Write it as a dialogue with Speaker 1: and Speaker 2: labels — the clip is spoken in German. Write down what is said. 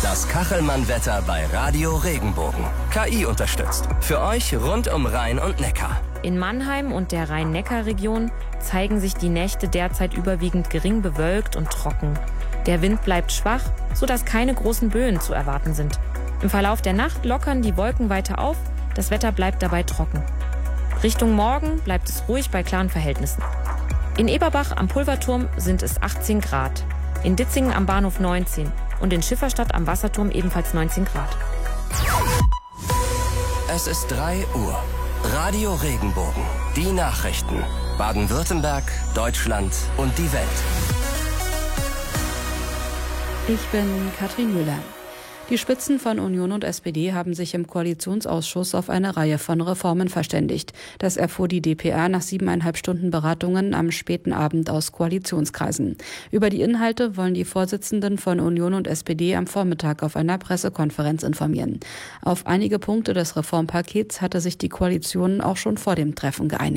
Speaker 1: Das Kachelmann-Wetter bei Radio Regenbogen. KI unterstützt. Für euch rund um Rhein und Neckar.
Speaker 2: In Mannheim und der Rhein-Neckar-Region zeigen sich die Nächte derzeit überwiegend gering bewölkt und trocken. Der Wind bleibt schwach, sodass keine großen Böen zu erwarten sind. Im Verlauf der Nacht lockern die Wolken weiter auf, das Wetter bleibt dabei trocken. Richtung Morgen bleibt es ruhig bei klaren Verhältnissen. In Eberbach am Pulverturm sind es 18 Grad, in Ditzingen am Bahnhof 19 und in Schifferstadt am Wasserturm ebenfalls 19 Grad.
Speaker 1: Es ist 3 Uhr. Radio Regenbogen. Die Nachrichten. Baden-Württemberg, Deutschland und die Welt.
Speaker 3: Ich bin Katrin Müller. Die Spitzen von Union und SPD haben sich im Koalitionsausschuss auf eine Reihe von Reformen verständigt. Das erfuhr die dpr nach 7,5 Stunden Beratungen am späten Abend aus Koalitionskreisen. Über die Inhalte wollen die Vorsitzenden von Union und SPD am Vormittag auf einer Pressekonferenz informieren. Auf einige Punkte des Reformpakets hatte sich die Koalition auch schon vor dem Treffen geeinigt.